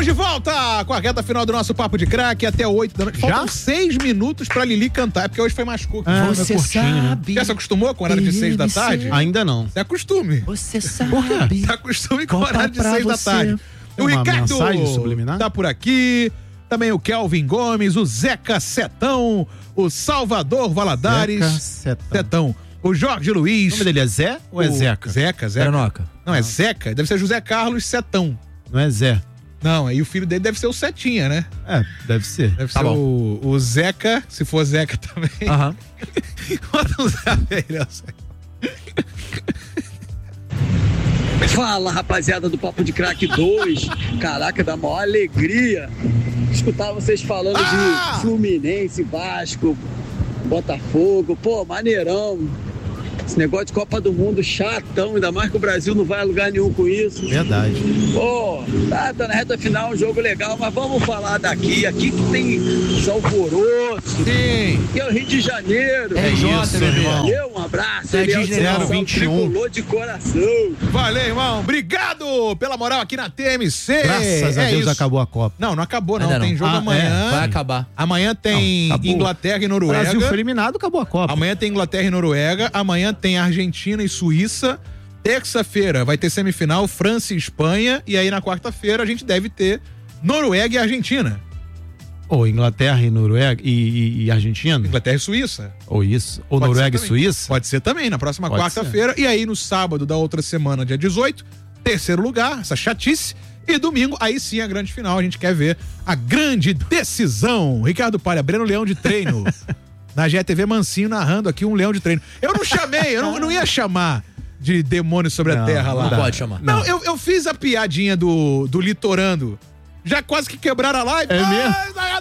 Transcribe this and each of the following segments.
Estamos de volta com a reta final do nosso Papo de Crack até 8 da noite. Faltam 6 minutos pra Lili cantar, é porque hoje foi mais curto. Você sabe. Já se acostumou com o horário de 6 da tarde? Ainda não. Se acostume. Você sabe. Se acostume com o horário de 6 da tarde. O Ricardo tá por aqui. Também o Kelvin Gomes, o Zeca Setão, o Salvador Valadares. Setão. O Jorge Luiz. O nome dele é Zé ou é Zeca? Zeca. Granoca. Não, é Zeca. Deve ser José Carlos Setão. Não é Zé. Não, aí o filho dele deve ser o Setinha, né? É, deve ser. Deve ser o Zeca, se for Zeca também. Aham. Manda um zap aí, Nelson. Fala, rapaziada do Papo de Crack 2. Caraca, dá maior alegria escutar vocês falando de Fluminense, Vasco, Botafogo. Pô, maneirão. Esse negócio de Copa do Mundo chatão, ainda mais que o Brasil não vai a lugar nenhum com isso. Verdade. Pô, tá na reta final, um jogo legal, mas vamos falar daqui. Aqui que tem alvoroço. Sim. Que é o Rio de Janeiro. É isso, meu irmão. Valeu, um abraço. É de 021. De coração. Valeu, irmão. Obrigado pela moral aqui na TMC. Graças a Deus isso. Acabou a Copa. Não acabou não. Tem jogo amanhã. Vai acabar. Amanhã tem Inglaterra e Noruega. Brasil foi eliminado, acabou a Copa. Amanhã tem Inglaterra e Noruega. Amanhã tem Argentina e Suíça. Terça-feira vai ter semifinal França e Espanha. E aí na quarta-feira a gente deve ter Noruega e Argentina. Ou Inglaterra e Noruega e Argentina? Inglaterra e Suíça. Ou isso. Ou Pode Noruega e ser também. Suíça? Pode ser também, na próxima quarta-feira. E aí no sábado da outra semana, dia 18, terceiro lugar, essa chatice. E domingo, aí sim a grande final. A gente quer ver a grande decisão. Ricardo Palha, Breno Leão de treino. Na GTV Mancinho narrando aqui um leão de treino. Eu não chamei, eu não ia chamar de demônio sobre a terra lá. Não pode chamar. Não, eu fiz a piadinha do Litorando. Já quase que quebraram a live. É mesmo?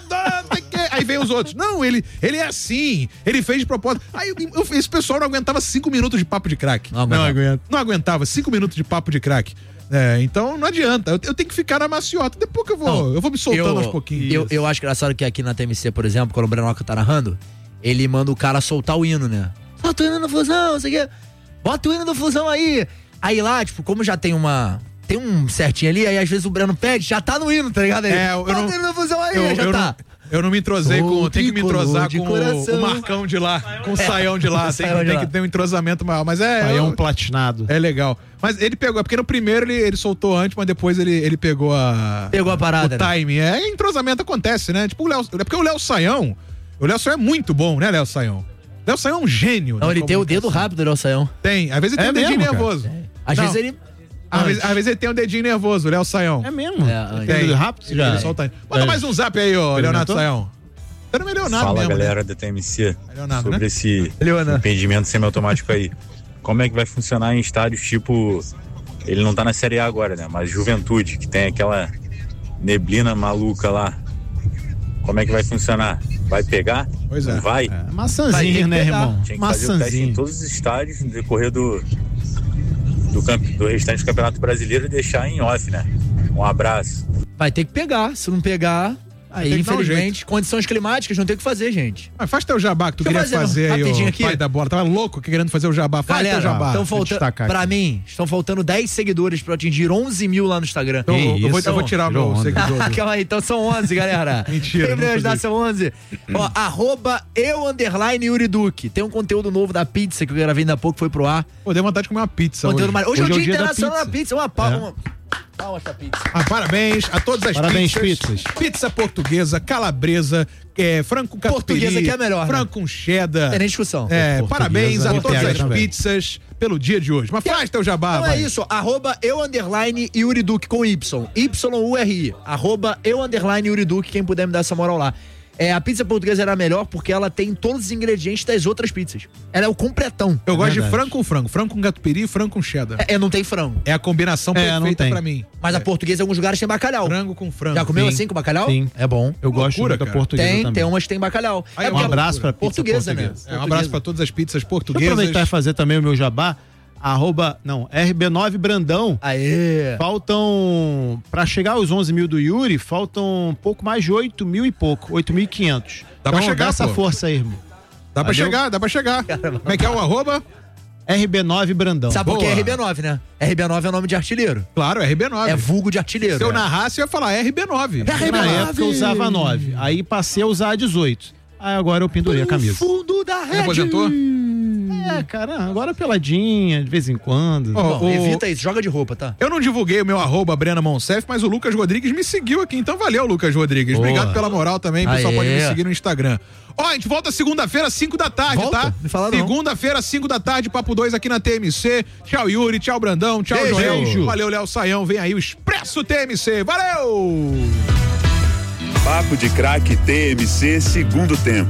Aí vem os outros. Não, ele é assim. Ele fez de propósito. Aí esse pessoal não aguentava 5 minutos de papo de crack. Não aguentava 5 minutos de papo de crack. Então não adianta. Eu tenho que ficar na maciota. Depois que eu vou me soltando aos pouquinhos. Eu acho engraçado que aqui na TMC, por exemplo, quando o Brenoca tá narrando, ele manda o cara soltar o hino, né? Solta o hino no Fusão, não sei o quê. Bota o hino do Fusão aí. Aí lá, tipo, como já tem um certinho ali, aí às vezes o Breno pede, já tá no hino, tá ligado? Aí, bota o hino do Fusão aí, já tá. Eu não me entrosei tem que me entrosar com o Marcão de lá, com o Saião de lá. Tem que ter um entrosamento maior. Mas Saião platinado. É legal. Mas ele pegou, porque no primeiro ele soltou antes, mas depois ele pegou a parada. O timing. Entrosamento acontece, né? Tipo, porque o Léo Saião é muito bom, né, Léo Saião? Léo Saião é um gênio. Não, ele tem o dedo rápido, Léo Saião. Tem. Às vezes ele tem um dedinho nervoso. Às vezes ele... Às vezes ele tem um dedinho nervoso, o Léo Saião. É mesmo? Tem dedo rápido? Ele solta. Manda mais um zap aí, ô Leonardo Saião. Você não é Leonardo Fala, mesmo, galera né? da TMC. Leonardo, sobre né? esse impedimento semiautomático aí. Como é que vai funcionar em estádios tipo... Ele não tá na Série A agora, né? Mas Juventude, que tem aquela neblina maluca lá. Como é que vai funcionar? Vai pegar? Pois é. Não vai? Maçãzinho, né, irmão? Tinha que fazer o teste em todos os estádios no decorrer do restante do Campeonato Brasileiro e deixar em off, né? Um abraço. Vai ter que pegar. Se não pegar, aí infelizmente, condições climáticas não tem o que fazer, gente. Mas faz teu jabá que tu queria fazer aí, o aqui. Pai da bola. Tava louco querendo fazer o jabá. Faz teu jabá. Estão faltando 10 seguidores pra eu atingir 11 mil lá no Instagram. Então, eu vou tirar o meu seguidor. Calma aí, então são 11, galera. Mentira. Quem me ajudar são 11. Ó, @eu_Yuri Duque. Tem um conteúdo novo da pizza que eu gravei ainda há pouco, foi pro ar. Pô, dei vontade de comer uma pizza hoje. Hoje é o Dia Internacional da Pizza. Uma palma. Palmas pra pizza. Parabéns a todas as pizzas. Pizza portuguesa, calabresa, frango catupiry. Portuguesa que é melhor, frango com cheddar. Tem nem discussão. Parabéns a todas as pizzas pelo dia de hoje. Mas faz teu jabá, Então é isso, @eu_Yuri Duque com Y. YURI. @eu_Yuri Duque, quem puder me dar essa moral lá. A pizza portuguesa era melhor porque ela tem todos os ingredientes das outras pizzas. Ela é o completão. Eu gosto de frango com frango. Frango com catupiry e frango com cheddar. Não tem frango. É a combinação perfeita pra mim. Mas a portuguesa em alguns lugares tem bacalhau. Frango com frango. Já comeu assim com bacalhau? Sim. É bom. Eu gosto muito da portuguesa também. Tem umas que tem bacalhau. Um abraço pra pizza portuguesa, né? Um abraço pra todas as pizzas portuguesas. Deixa eu aproveitar e fazer também o meu jabá. RB9 Brandão. Aê! Faltam, pra chegar aos 11 mil do Yuri, faltam um pouco mais de 8 mil e pouco, 8.500. Dá pra chegar, essa força aí, irmão. Dá pra chegar. Como é que é o @? RB9 Brandão. Sabe por que é RB9, né? RB9 é o nome de artilheiro. Claro, RB9. É vulgo de artilheiro. Se eu narrasse, eu ia falar RB9. Na época eu usava 9. Aí passei a usar 18. Aí agora eu pendurei a camisa. Fundo da rede. Aposentou? Cara, agora peladinha, de vez em quando. Bom, evita isso, joga de roupa, tá? Eu não divulguei o meu @Brena Monsef, mas o Lucas Rodrigues me seguiu aqui, então valeu, Lucas Rodrigues. Boa. Obrigado pela moral também, o pessoal Aê. pode me seguir no Instagram. Ó, a gente volta segunda-feira, 5 da tarde, Volta? tá? Me fala não. Segunda-feira, 5 da tarde, Papo 2 aqui na TMC. Tchau, Yuri, tchau, Brandão, tchau, Beijo. Joel. Valeu, Léo Saião, vem aí o Expresso TMC. Valeu! Papo de Craque TMC, segundo tempo.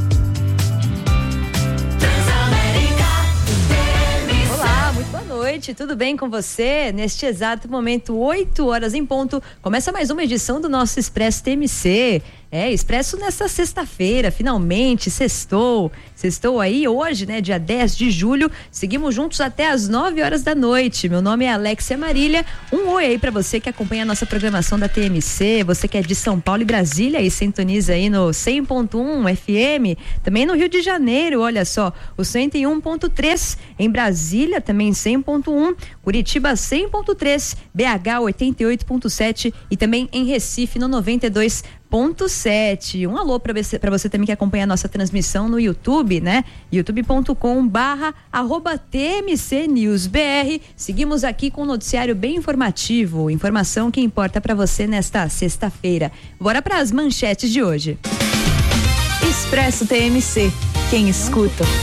Olá, muito boa noite, tudo bem com você? Neste exato momento, 8 horas em ponto, começa mais uma edição do nosso Expresso TMC. Expresso nesta sexta-feira, finalmente, sextou aí hoje, né, dia 10 de julho, seguimos juntos até as 9 horas da noite. Meu nome é Alexia Marília, um oi aí pra você que acompanha a nossa programação da TMC, você que é de São Paulo e Brasília e sintoniza aí no 100.1 FM, também no Rio de Janeiro, olha só, o 101.3, em Brasília também 100.1, Curitiba 100.3, BH 88.7 e também em Recife no 92.7. Um alô pra você também que acompanha a nossa transmissão no YouTube, né? youtube.com/TMCNewsBR. Seguimos aqui com um noticiário bem informativo, informação que importa pra você nesta sexta-feira. Bora pras manchetes de hoje. Expresso TMC. Quem escuta,